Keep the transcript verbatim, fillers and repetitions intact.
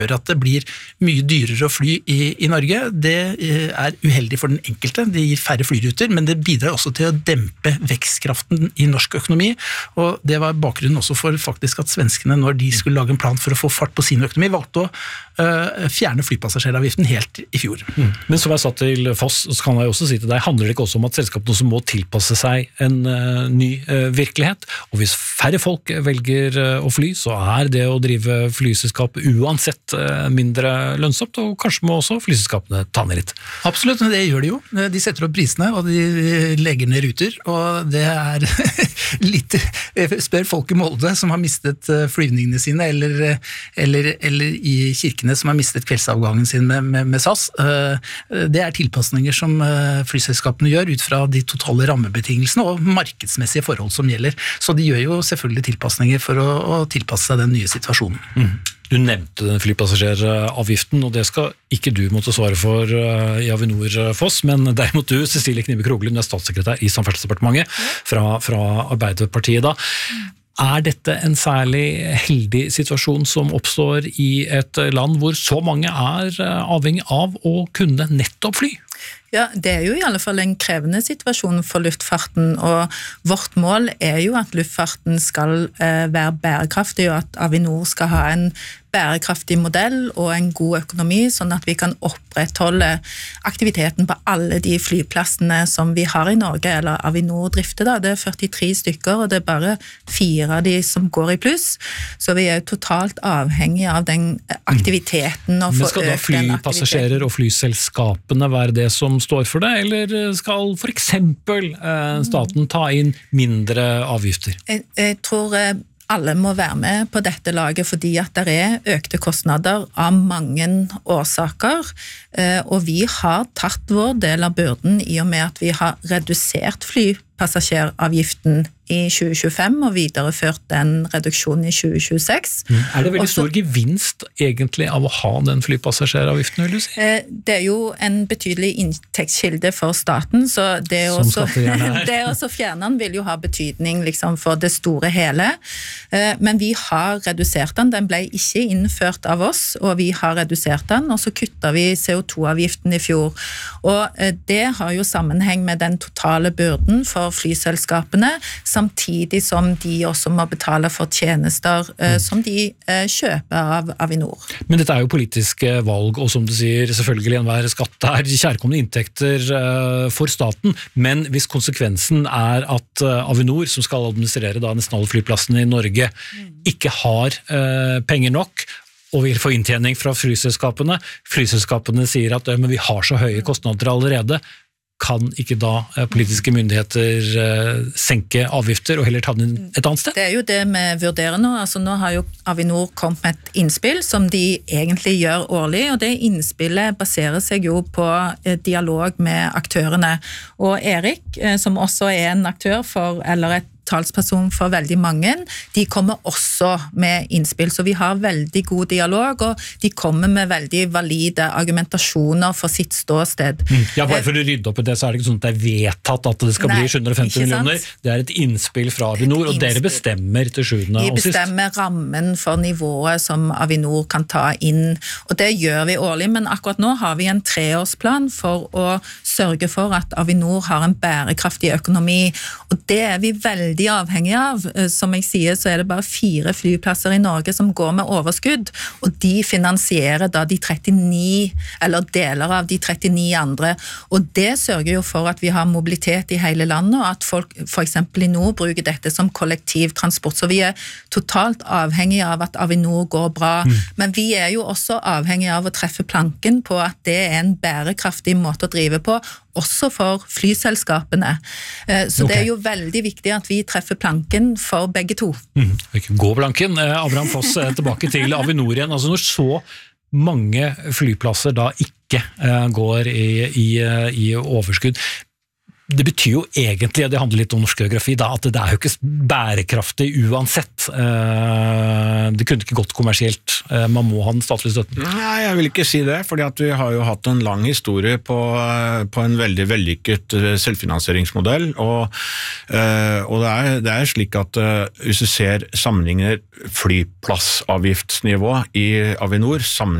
gjør at det blir mye dyrere å fly i, i Norge. Det er uheldig for den enkelte, det gir færre flyruter, men det bidrar også til å dempe vekstkraften i norsk økonomi, og det var bakgrunnen også for faktisk at svenskene, når de skulle lage en plan for å få fart på sin økonomi, valgte å uh, fjerne flypassasjeravgiften helt i fjor. Mm. Men som jeg sa til Foss, så kan jeg også si til deg, handler det ikke også om at selskapene også må tilpasse seg en uh, ny uh, virkelighet, og hvis færre folk velger uh, å fly, så er det å drive flyselskap uansett mindre lønnsomt, og kanskje må også flyselskapene ta ned litt. Absolutt, men det gjør de jo. De setter opp prisene, og de legger ned ruter, og det er litt, spør folk i Molde som har mistet flyvningene sine, eller, eller, eller i Kirkene som har mistet kveldsavgangen sin med, med, med SAS. Det er tilpasninger som flyselskapene gjør ut fra de totale rammebetingelsene og markedsmessige forhold som gjelder. Så de gjør jo selvfølgelig tilpasninger for å, å tilpasse seg den nye situasjonen. Mm. Du nevnte den flypassasjeravgiften, og det skal ikke du måtte svare for uh, i Avinor Foss, men derimot du, Cecilie Knibe Kroglund, er statssekretær i Samferdselsdepartementet fra, fra Arbeiderpartiet da. Er dette en særlig heldig situasjon som oppstår i et land hvor så mange er avhengig av å kunne nettopp fly? Ja, det er jo i alle fall en krevende situasjon for luftfarten, og vårt mål er jo at luftfarten skal eh, være bærekraftig, og at Avinor skal ha en bærekraftig modell og en god økonomi, sånn at vi kan opprettholde aktiviteten på alle de flyplassene som vi har i Norge, eller Avinor drifter da. Det er førtitre stykker, og det er bare fire av de som går i pluss, så vi er totalt avhengige av den aktiviteten. Og Men skal da flypassasjerer og flyselskapene være det som står for det, eller skal for eksempel eh, staten ta inn mindre avgifter? Jeg, jeg tror eh, alle må være med på dette laget, fordi at det er økte kostnader av mange årsaker, eh, og vi har tatt vår del av byrden i og med at vi har redusert flypassasjeravgiften i tjue tjuefem og videreført den reduksjonen i tjue tjueseks. Mm. Er det veldig Også, stor gevinst egentlig av å ha den flypassasjeravgiften, vil du si? Eh, det er jo en betydelig inntektskilde for staten, så det å også, det også fjerne den vil jo ha betydning liksom, for det store hele. Eh, men vi har redusert den, den ble ikke innført av oss, og vi har redusert den, og så kuttet vi C O to avgiften i fjor. Og eh, det har jo sammenheng med den totale byrden for flyselskapene, samtidig som de også må betale for tjenester eh, som de eh, kjøper av Avinor. Men dette er jo politiske valg, og som du sier, selvfølgelig enhver skatt er kjærkomne inntekter eh, for staten, men hvis konsekvensen er at eh, Avinor, som skal administrere da nesten alle flyplassene i Norge, ikke har eh, penger nok, og vil få inntjening fra flyselskapene, flyselskapene sier at men vi har så høye kostnader allerede, kan ikke da politiske myndigheter uh, senke avgifter og heller ta den et annet sted? Det er jo det vi vurderer nå. Altså, nå har jo Avinor kommet med et innspill som de egentlig gjør årlig, og det innspillet baserer seg jo på eh, dialog med aktørene. Og Erik, eh, som også er en aktør for, eller et talsperson for veldig mange, de kommer også med innspill, så vi har veldig god dialog, og de kommer med veldig valide argumentasjoner for sitt ståsted. Mm. Ja, bare for å rydde opp i det, så er det ikke sånn at det er vedtatt at det skal Nei, bli sju hundre og femti millioner. Det er et innspill fra Avinor, og dere bestemmer til sjuende og sist. De bestemmer rammen for nivået som Avinor kan ta inn, og det gjør vi årlig, men akkurat nå har vi en treårsplan for å sørge for at Avinor har en bærekraftig økonomi, og det er vi veldig avhengig av. Som jeg sier, så er det bare fire flyplasser i Norge som går med overskudd, og de finansierer da de trettini, eller deler av de trettini andre, og det sørger jo for at vi har mobilitet i hele landet, og at folk for eksempel i nord bruker dette som kollektivtransport, så vi er totalt avhengig av at Avinor går bra, mm. men vi er jo også avhengig av å treffe planken på at det er en bærekraftig måte å drive på, også for flyselskapene. Så okay. Det er jo veldig viktig at vi treffer planken for begge to. Mm, gå planken. Abraham Foss, tilbake til Avinor igjen. Altså når så mange flyplasser da ikke går i, i, i overskudd, Det betyr jo egentlig, det handler litt om norsk geografi, da, at det er jo ikke bærekraftig uansett. Det kunne ikke gått kommersielt. Man må ha den statlige støtten. Nei, jeg vil ikke si det, fordi at vi har jo hatt en lang historie på, på en veldig vellykket selvfinansieringsmodell, og, og det, er, det er slik at hvis du ser sammenligner flyplassavgiftsnivå i Avinor, sammenligner